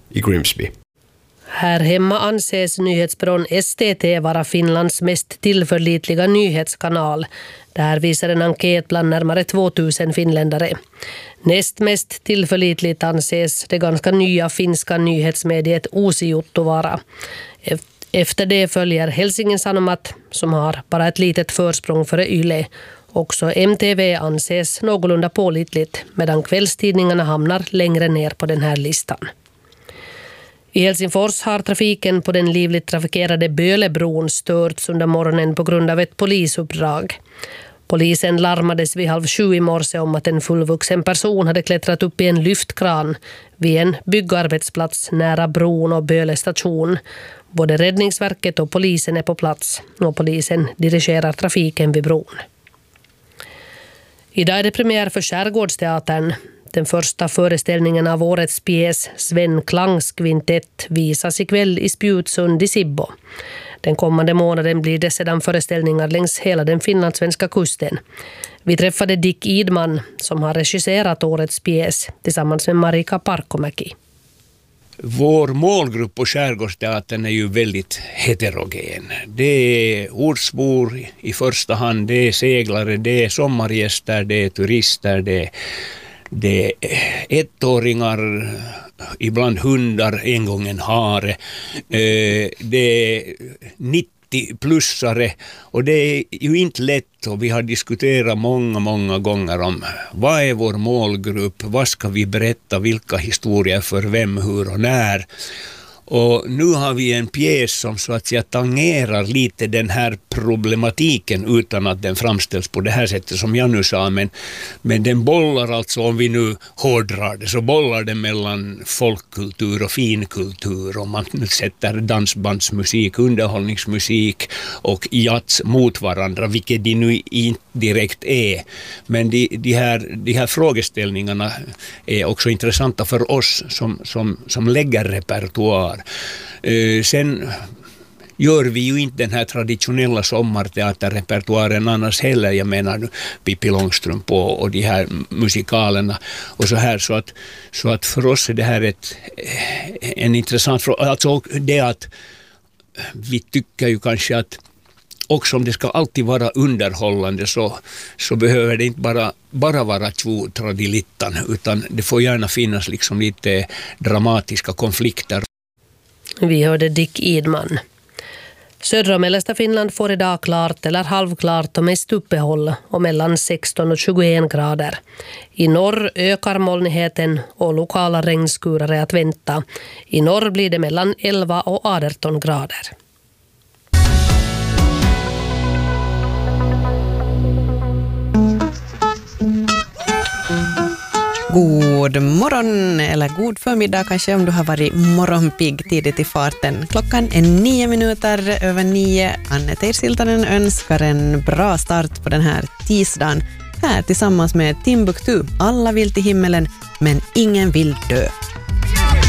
i Grimsby. Här hemma anses nyhetsbyrån STT vara Finlands mest tillförlitliga nyhetskanal. Det här visar en enkät bland närmare 2000 finländare. Näst mest tillförlitligt anses det ganska nya finska nyhetsmediet Uusijuttu vara. Efter det följer Helsingin Sanomat som har bara ett litet försprång före Yle. Också MTV anses någorlunda pålitligt medan kvällstidningarna hamnar längre ner på den här listan. I Helsingfors har trafiken på den livligt trafikerade Bölebron störts under morgonen på grund av ett polisuppdrag. Polisen larmades vid 6:30 i morse om att en fullvuxen person hade klättrat upp i en lyftkran vid en byggarbetsplats nära bron och Böle station. Både Räddningsverket och polisen är på plats och polisen dirigerar trafiken vid bron. Idag är det premiär för Skärgårdsteatern. Den första föreställningen av årets pjäs Sven Klangs kvintett visas ikväll i Spjutsund i Sibbo. Den kommande månaden blir det sedan föreställningar längs hela den finlandssvenska kusten. Vi träffade Dick Idman som har regisserat årets pjäs tillsammans med Marika Parkkomäki. Vår målgrupp på Skärgårdsteatern är ju väldigt heterogen. Det är ortsbor i första hand, det är seglare, det är sommargäster, det är turister, det är ettåringar, ibland hundar, en gång en hare. Det är 90-plussare och det är ju inte lätt och vi har diskuterat många gånger om vad är vår målgrupp, vad ska vi berätta, vilka historier för vem, hur och när. Och nu har vi en pjäs som så att säga tangerar lite den här problematiken utan att den framställs på det här sättet som jag nu sa. Men den bollar alltså, om vi nu hårdrar det, så bollar den mellan folkkultur och finkultur. Om man sätter dansbandsmusik, underhållningsmusik och jazz mot varandra, vilket de nu inte direkt är. Men de här frågeställningarna är också intressanta för oss som lägger repertoar. Sen gör vi ju inte den här traditionella sommarteaterrepertoaren annars heller. Jag menar Pippi Långstrump och de här musikalerna och så här. Så att för oss är det här en intressant fråga. Alltså det att vi tycker ju kanske att också om det ska alltid vara underhållande så behöver det inte bara vara tjotradilittan, utan det får gärna finnas liksom lite dramatiska konflikter. Vi hörde Dick Idman. Södra och mellersta Finland får idag klart eller halvklart och mest uppehåll och mellan 16 och 21 grader. I norr ökar molnigheten och lokala regnskurar är att vänta. I norr blir det mellan 11 och 18 grader. God morgon eller god förmiddag kanske om du har varit morgonpigg tidigt i farten. Klockan är 9:09. Anne Teirsiltanen önskar en bra start på den här tisdagen. Här tillsammans med Timbuktu. Alla vill till himmelen men ingen vill dö.